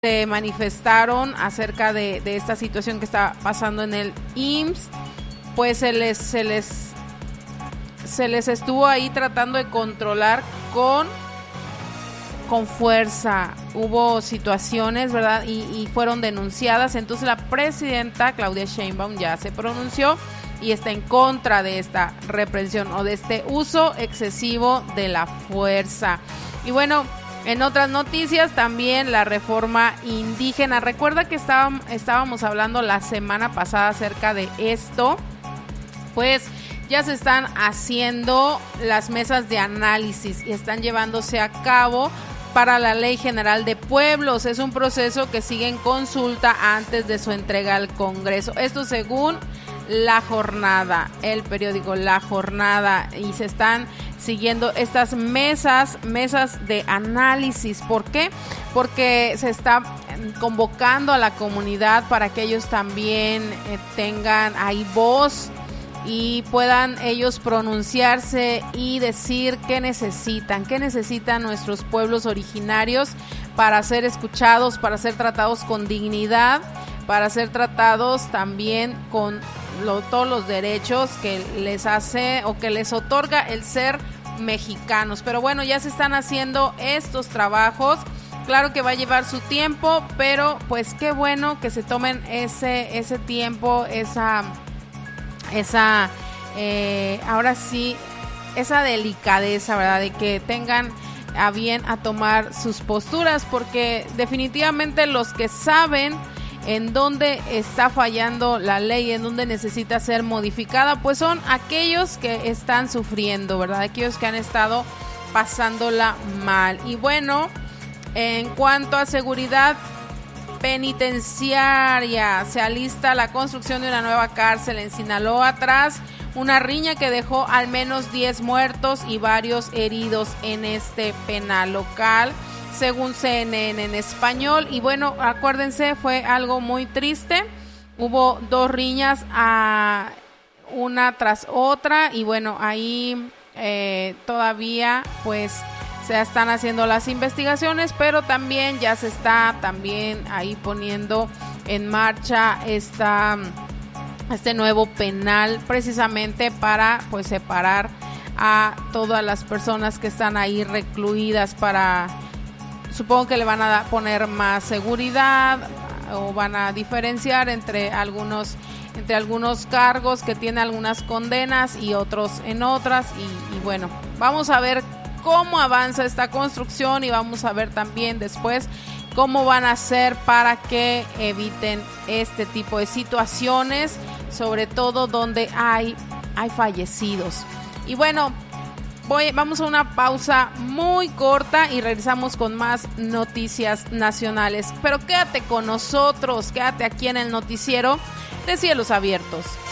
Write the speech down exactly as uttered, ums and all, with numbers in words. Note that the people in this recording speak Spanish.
se manifestaron acerca de, de esta situación que está pasando en el I M S S, pues se les, se les, se les estuvo ahí tratando de controlar con, con fuerza. Hubo situaciones, ¿verdad? Y, y fueron denunciadas. Entonces la presidenta Claudia Sheinbaum ya se pronunció y está en contra de esta represión o de este uso excesivo de la fuerza. Y bueno, en otras noticias también la reforma indígena. Recuerda que estábamos, estábamos hablando la semana pasada acerca de esto. Pues ya se están haciendo las mesas de análisis y están llevándose a cabo para la Ley General de Pueblos. Es un proceso que sigue en consulta antes de su entrega al Congreso. Esto según La Jornada, el periódico La Jornada, y se están siguiendo estas mesas, mesas de análisis. ¿Por qué? Porque se está convocando a la comunidad para que ellos también eh, tengan ahí voz y puedan ellos pronunciarse y decir qué necesitan, qué necesitan nuestros pueblos originarios para ser escuchados, para ser tratados con dignidad, para ser tratados también con lo, todos los derechos que les hace o que les otorga el ser mexicanos. Pero bueno, ya se están haciendo estos trabajos. Claro que va a llevar su tiempo, pero pues qué bueno que se tomen ese, ese tiempo, esa, esa, eh, ahora sí, esa delicadeza, ¿verdad? De que tengan a bien a tomar sus posturas, porque definitivamente los que saben en dónde está fallando la ley, en dónde necesita ser modificada, pues son aquellos que están sufriendo, ¿verdad? Aquellos que han estado pasándola mal. Y bueno, en cuanto a seguridad penitenciaria, se alista la construcción de una nueva cárcel en Sinaloa tras una riña que dejó al menos diez muertos y varios heridos en este penal local, según C N N en español. Y bueno, acuérdense, fue algo muy triste. Hubo dos riñas, a una tras otra, y bueno, ahí eh, todavía pues se están haciendo las investigaciones, pero también ya se está también ahí poniendo en marcha esta, este nuevo penal, precisamente para pues separar a todas las personas que están ahí recluidas, para, supongo que le van a poner más seguridad o van a diferenciar entre algunos entre algunos cargos que tienen algunas condenas y otros en otras. Y, y bueno, vamos a ver cómo avanza esta construcción y vamos a ver también después cómo van a hacer para que eviten este tipo de situaciones, sobre todo donde hay, hay fallecidos. Y bueno, voy, vamos a una pausa muy corta y regresamos con más noticias nacionales. Pero quédate con nosotros, quédate aquí en el noticiero de Cielos Abiertos.